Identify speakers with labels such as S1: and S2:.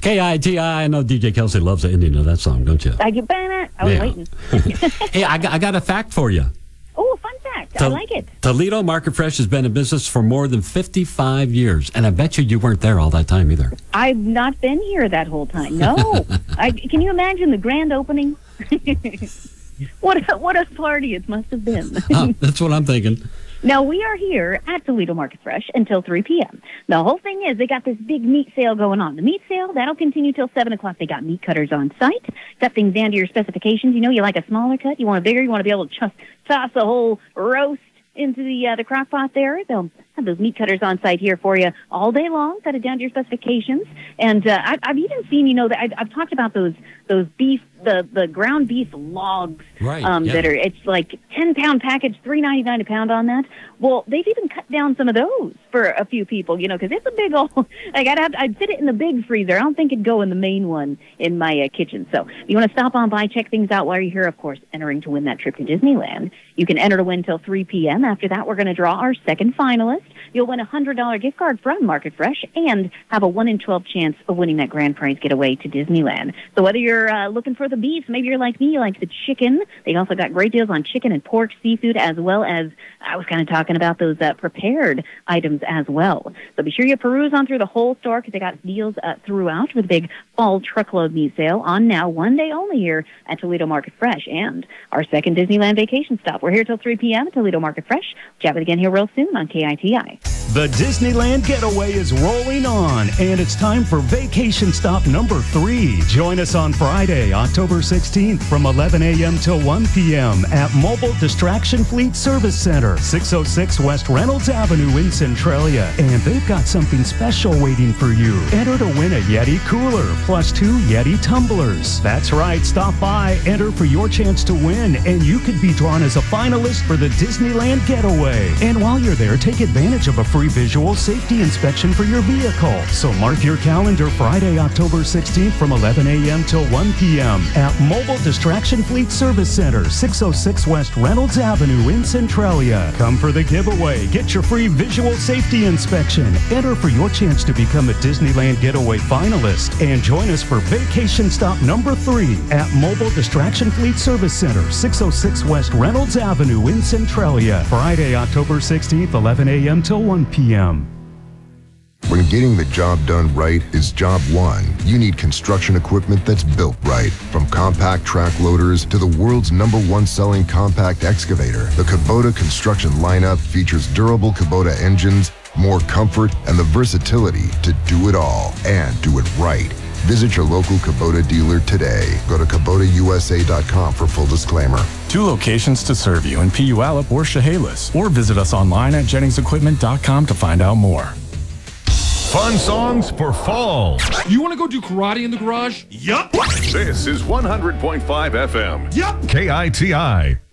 S1: KITI. I know DJ Kelsey loves the ending of that song, don't you?
S2: I was waiting.
S1: Hey, I got a fact for you.
S2: Oh, fun fact. I like it.
S1: Toledo Market Fresh has been in business for more than 55 years, and I bet you weren't there all that time either.
S2: I've not been here that whole time. No. Can you imagine the grand opening? What a party it must have been.
S1: That's what I'm thinking.
S2: Now, we are here at Toledo Market Fresh until 3 p.m. The whole thing is they got this big meat sale going on. The meat sale, that'll continue till 7 o'clock. They got meat cutters on site. Got things down to your specifications. You know, you like a smaller cut, you want a bigger, you want to be able to just toss the whole roast into the crock pot there. They'll have those meat cutters on site here for you all day long, cut it down to your specifications. And I've even seen, that I've talked about those beef, the ground beef logs,
S1: right,
S2: that are, it's like 10-pound package, $3.99 a pound on that. Well, they've even cut down some of those for a few people, because it's a big old, I'd fit it in the big freezer. I don't think it'd go in the main one in my kitchen. So if you want to stop on by, check things out while you're here, of course, entering to win that trip to Disneyland. You can enter to win till 3 p.m. After that, we're going to draw our second finalist. You'll win a $100 gift card from Market Fresh and have a 1 in 12 chance of winning that grand prize getaway to Disneyland. So whether you're looking for the beef, maybe you're like me, you like the chicken. They also got great deals on chicken and pork, seafood, as well as I was kind of talking about those prepared items as well. So be sure you peruse on through the whole store because they got deals throughout with a big fall truckload meat sale on now, one day only here at Toledo Market Fresh and our second Disneyland vacation stop. We're here till 3 p.m. at Toledo Market Fresh. Chat with again here real soon on KITI.
S3: The Disneyland Getaway is rolling on, and it's time for vacation stop number 3. Join us on Friday, October 16th from 11 a.m. till 1 p.m. at Mobile Distraction Fleet Service Center, 606 West Reynolds Avenue in Centralia. And they've got something special waiting for you. Enter to win a Yeti cooler plus 2 Yeti tumblers. That's right, stop by, enter for your chance to win, and you could be drawn as a finalist for the Disneyland Getaway. And while you're there, take advantage of a free visual safety inspection for your vehicle. So mark your calendar Friday, October 16th from 11 a.m. till 1 p.m. at Mobile Distraction Fleet Service Center, 606 West Reynolds Avenue in Centralia. Come for the giveaway. Get your free visual safety inspection. Enter for your chance to become a Disneyland Getaway finalist. And join us for vacation stop number 3 at Mobile Distraction Fleet Service Center, 606 West Reynolds Avenue in Centralia. Friday, October 16th, 11 a.m. till 1 p.m.
S4: When getting the job done right is job one, you need construction equipment that's built right. From compact track loaders to the world's #1 selling compact excavator, the Kubota construction lineup features durable Kubota engines, more comfort, and the versatility to do it all and do it right. Visit your local Kubota dealer today. Go to KubotaUSA.com for full disclaimer.
S5: 2 locations to serve you in Puyallup or Chehalis, or visit us online at JenningsEquipment.com to find out more.
S6: Fun songs for fall.
S7: You want to go do karate in the garage?
S6: Yup. This is 100.5 FM.
S7: Yup.
S6: KITI.